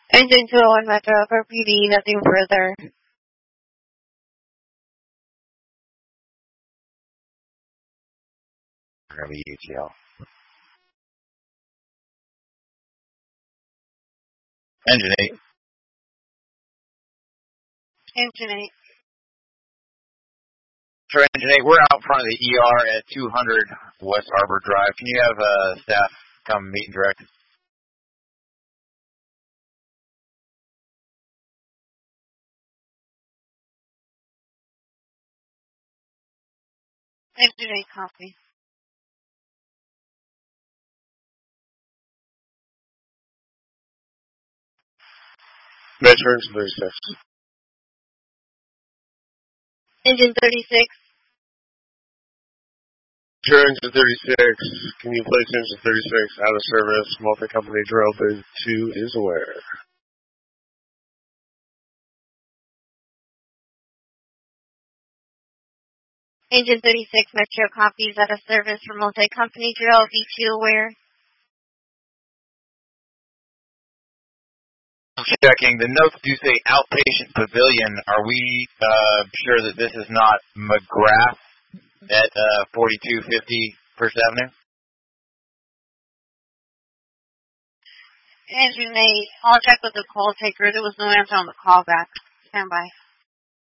Engine 201 Metro for PD, nothing further. WUTL. Engine 8. Engine 8. For Engine 8, we're out front of the ER at 200 West Harbor Drive. Can you have staff come meet and direct? Engine 8 copy. Metro Engine 36. Engine 36. Metro Engine 36. Can you place Engine 36 out of service? Multi-company drill bid 2 is aware. Engine 36 Metro copies out of service for multi-company drill, V2 aware. Checking. The notes do say outpatient pavilion. Are we sure that this is not McGrath at 4250 First Avenue? Engine 8, I'll check with the call taker. There was no answer on the call back. Stand by.